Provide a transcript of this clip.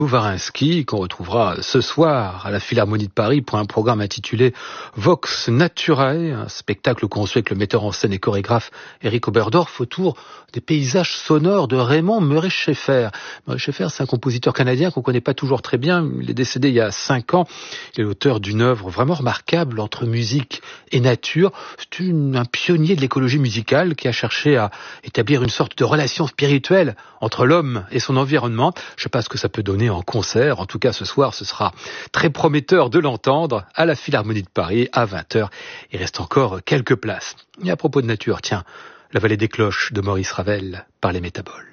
Varinsky, qu'on retrouvera ce soir à la Philharmonie de Paris pour un programme intitulé Vox Naturae, un spectacle conçu avec le metteur en scène et chorégraphe Eric Oberdorf autour des paysages sonores de Raymond Murray Schaeffer. Murray Schaeffer, c'est un compositeur canadien qu'on connaît pas toujours très bien. Il est décédé il y a 5 ans. Il est l'auteur d'une œuvre vraiment remarquable entre musique et nature. C'est un pionnier de l'écologie musicale qui a cherché à établir une sorte de relation spirituelle entre l'homme et son environnement. Je sais pas ce que ça peut donner en concert. En tout cas, ce soir, ce sera très prometteur de l'entendre à la Philharmonie de Paris à 20h. Il reste encore quelques places. Et à propos de nature, tiens, La Vallée des Cloches de Maurice Ravel par les Métaboles.